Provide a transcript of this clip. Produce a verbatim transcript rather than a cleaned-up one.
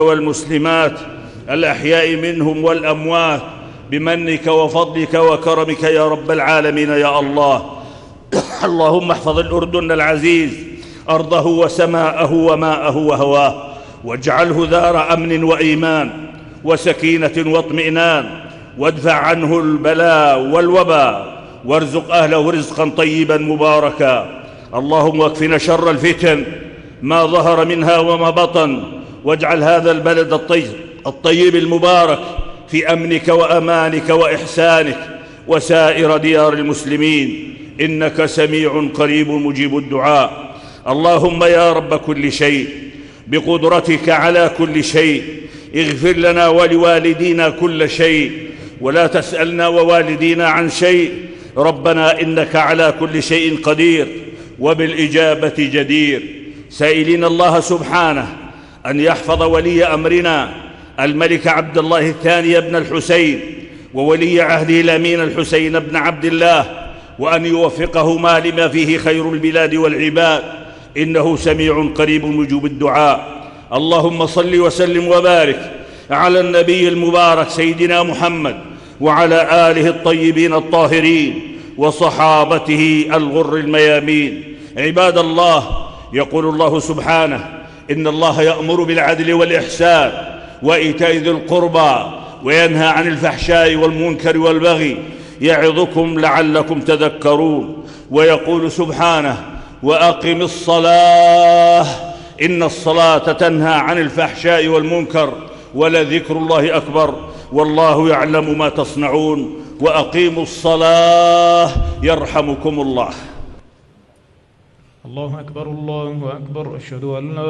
والمسلمات الأحياء منهم والأموات بمنك وفضلك وكرمك يا رب العالمين يا الله. اللهم احفظ الأردن العزيز، أرضه وسماءه وماءه وهواه، واجعله دار أمن وإيمان وسكينة واطمئنان، وادفع عنه البلاء والوباء، وارزق أهله رزقا طيبا مباركا. اللهم اكفنا شر الفتن ما ظهر منها وما بطن، واجعل هذا البلد الطيب, الطيب المبارك في أمنك وأمانك وإحسانك وسائر ديار المسلمين، إنك سميع قريب مجيب الدعاء. اللهم يا رب كل شيء بقدرتك على كل شيء، اغفر لنا ولوالدينا كل شيء، ولا تسألنا ووالدينا عن شيء. ربنا إنك على كل شيء قدير وبالإجابة جدير. سائلين الله سبحانه أن يحفظ ولي أمرنا الملك عبد الله الثاني بن الحسين، وولي عهده الأمين الحسين بن عبد الله، وأن يوفقهما لما فيه خير البلاد والعباد، إنه سميع قريب مجيب الدعاء. اللهم صل وسلم وبارك على النبي المبارك سيدنا محمد وعلى آله الطيبين الطاهرين وصحابته الغر الميامين. عباد الله، يقول الله سبحانه: إن الله يأمر بالعدل والإحسان وإيتاء ذي القربى وينهى عن الفحشاء والمنكر والبغي يعظكم لعلكم تذكرون. ويقول سبحانه: وأقم الصلاة إن الصلاة تنهى عن الفحشاء والمنكر ولذكر الله أكبر والله يعلم ما تصنعون. وأقيموا الصلاة يرحمكم الله. الله أكبر الله أكبر. أشهد أن لا